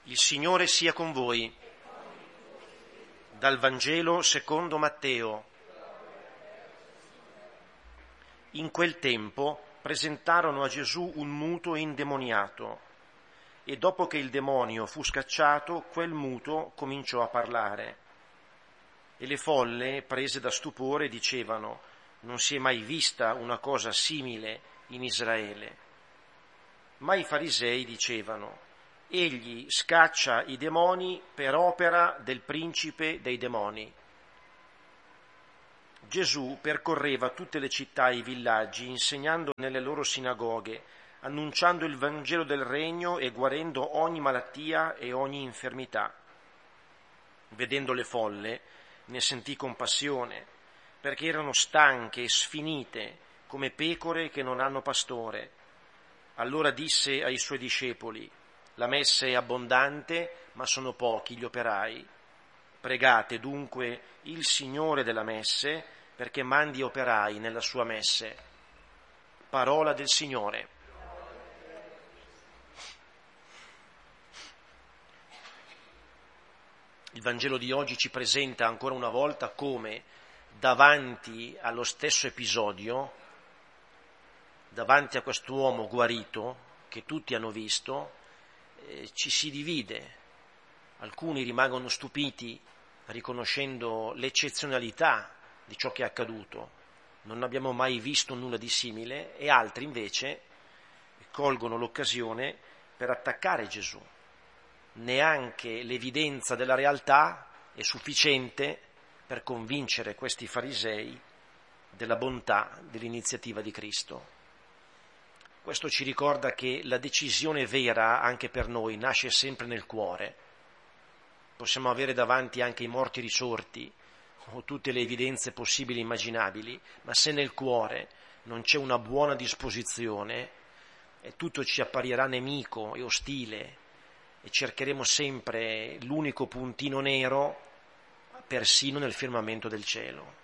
Il Signore sia con voi. Dal Vangelo secondo Matteo. In quel tempo presentarono a Gesù un muto e indemoniato, e dopo che il demonio fu scacciato, quel muto cominciò a parlare. E le folle, prese da stupore, dicevano: non si è mai vista una cosa simile in Israele. Ma i farisei dicevano: egli scaccia i demoni per opera del principe dei demoni. Gesù percorreva tutte le città e i villaggi, insegnando nelle loro sinagoghe, annunciando il Vangelo del Regno e guarendo ogni malattia e ogni infermità. Vedendo le folle, ne sentì compassione, perché erano stanche e sfinite, come pecore che non hanno pastore. Allora disse ai suoi discepoli: la messe è abbondante, ma sono pochi gli operai. Pregate dunque il Signore della messe perché mandi operai nella sua messe. Parola del Signore. Il Vangelo di oggi ci presenta ancora una volta come davanti allo stesso episodio, davanti a quest'uomo guarito che tutti hanno visto, ci si divide. Alcuni rimangono stupiti riconoscendo l'eccezionalità di ciò che è accaduto. Non abbiamo mai visto nulla di simile, e altri invece colgono l'occasione per attaccare Gesù. Neanche l'evidenza della realtà è sufficiente per convincere questi farisei della bontà dell'iniziativa di Cristo. Questo ci ricorda che la decisione vera anche per noi nasce sempre nel cuore. Possiamo avere davanti anche i morti risorti o tutte le evidenze possibili e immaginabili, ma se nel cuore non c'è una buona disposizione, tutto ci apparirà nemico e ostile, e cercheremo sempre l'unico puntino nero persino nel firmamento del cielo.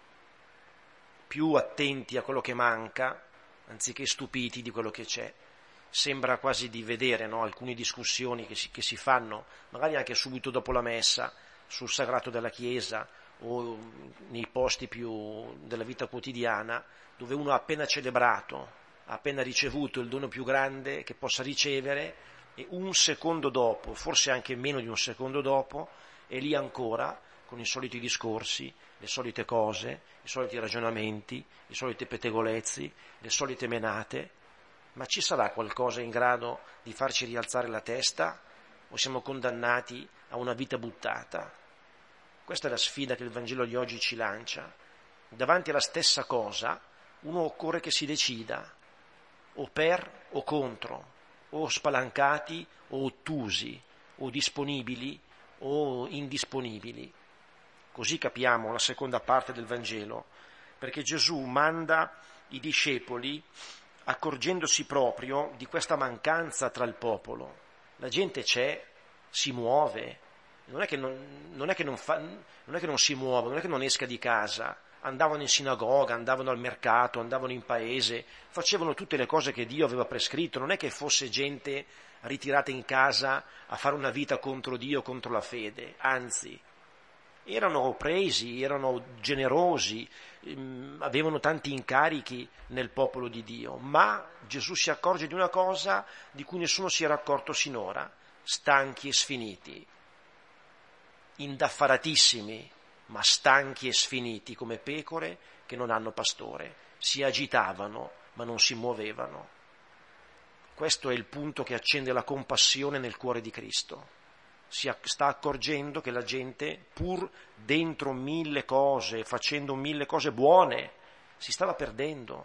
Più attenti a quello che manca, anziché stupiti di quello che c'è. Sembra quasi di vedere, no, alcune discussioni che si fanno, magari anche subito dopo la messa, sul sagrato della Chiesa o nei posti più della vita quotidiana, dove uno ha appena celebrato, ha appena ricevuto il dono più grande che possa ricevere, e un secondo dopo, forse anche meno di un secondo dopo, è lì ancora con i soliti discorsi, le solite cose, i soliti ragionamenti, i soliti pettegolezzi, le solite menate. Ma ci sarà qualcosa in grado di farci rialzare la testa, o siamo condannati a una vita buttata? Questa è la sfida che il Vangelo di oggi ci lancia. Davanti alla stessa cosa, uno occorre che si decida, o per o contro, o spalancati o ottusi, o disponibili o indisponibili. Così capiamo la seconda parte del Vangelo, perché Gesù manda i discepoli accorgendosi proprio di questa mancanza tra il popolo. La gente c'è, si muove, non è che non si muove, non è che non esca di casa, andavano in sinagoga, andavano al mercato, andavano in paese, facevano tutte le cose che Dio aveva prescritto, non è che fosse gente ritirata in casa a fare una vita contro Dio, contro la fede, anzi, erano presi, erano generosi, avevano tanti incarichi nel popolo di Dio, ma Gesù si accorge di una cosa di cui nessuno si era accorto sinora: stanchi e sfiniti, indaffaratissimi, ma stanchi e sfiniti come pecore che non hanno pastore, si agitavano ma non si muovevano. Questo è il punto che accende la compassione nel cuore di Cristo. Si sta accorgendo che la gente, pur dentro mille cose, facendo mille cose buone, si stava perdendo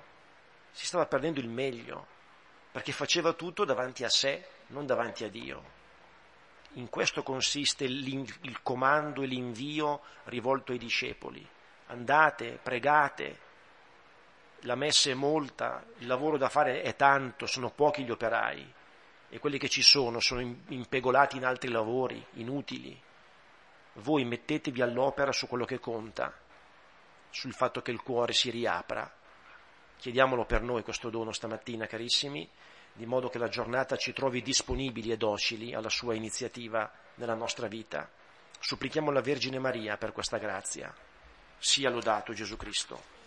il meglio, perché faceva tutto davanti a sé, non davanti a Dio. In questo consiste il comando e l'invio rivolto ai discepoli. Andate, pregate, la messa è molta, il lavoro da fare è tanto, sono pochi gli operai, e quelli che ci sono impegolati in altri lavori inutili. Voi mettetevi all'opera su quello che conta, sul fatto che il cuore si riapra. Chiediamolo per noi questo dono stamattina, carissimi, di modo che la giornata ci trovi disponibili e docili alla sua iniziativa nella nostra vita. Supplichiamo la Vergine Maria per questa grazia. Sia lodato Gesù Cristo.